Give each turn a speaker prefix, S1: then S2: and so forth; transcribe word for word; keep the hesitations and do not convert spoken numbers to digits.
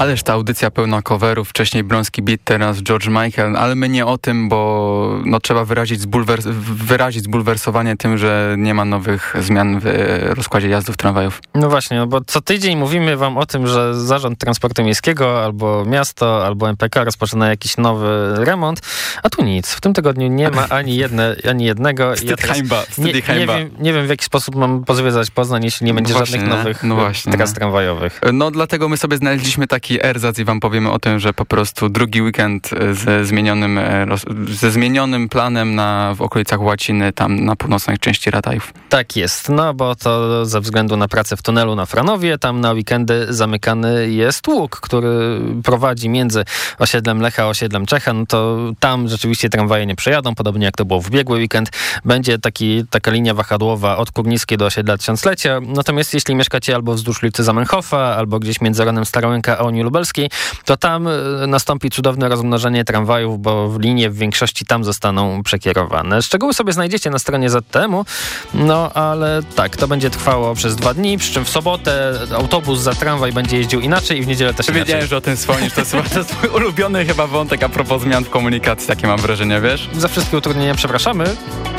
S1: Ależ ta audycja pełna coverów, wcześniej Bronski Beat, teraz George Michael, ale my nie o tym, bo no, trzeba wyrazić, zbulwers- wyrazić zbulwersowanie tym, że nie ma nowych zmian w rozkładzie jazdów tramwajów.
S2: No właśnie, no bo co tydzień mówimy wam o tym, że Zarząd Transportu Miejskiego albo miasto, albo M P K rozpoczyna jakiś nowy remont, a tu nic. W tym tygodniu nie ma ani, jedne, ani jednego.
S1: Wstyd,
S2: ja teraz
S1: hańba, wstyd
S2: nie,
S1: i hańba.
S2: Nie wiem, nie wiem, w jaki sposób mam pozwiedzać Poznań, jeśli nie będzie
S1: no
S2: żadnych
S1: właśnie,
S2: nowych
S1: no właśnie,
S2: tras tramwajowych.
S1: No dlatego my sobie znaleźliśmy taki erzac i wam powiemy o tym, że po prostu drugi weekend ze zmienionym, ze zmienionym planem na, w okolicach Łaciny, tam na północnej części Ratajów.
S2: Tak jest, no bo to ze względu na pracę w tunelu na Franowie, tam na weekendy zamykany jest łuk, który prowadzi między osiedlem Lecha a osiedlem Czecha, no to tam rzeczywiście tramwaje nie przejadą, podobnie jak to było w ubiegły weekend. Będzie taki, taka linia wahadłowa od Kurnickiej do osiedla Tysiąclecia, natomiast jeśli mieszkacie albo wzdłuż ulicy Zamenhofa, albo gdzieś między Ronem Starołęka a Unii Lubelskiej, to tam nastąpi cudowne rozmnożenie tramwajów, bo linie w większości tam zostaną przekierowane. Szczegóły sobie znajdziecie na stronie Z T M u, no ale tak, to będzie trwało przez dwa dni, przy czym w sobotę autobus za tramwaj będzie jeździł inaczej i w niedzielę też inaczej.
S1: Wiedziałem, że o tym wspomnisz, to jest, to jest mój ulubiony chyba wątek a propos zmian w komunikacji, takie mam wrażenie, wiesz?
S2: Za wszystkie utrudnienia przepraszamy.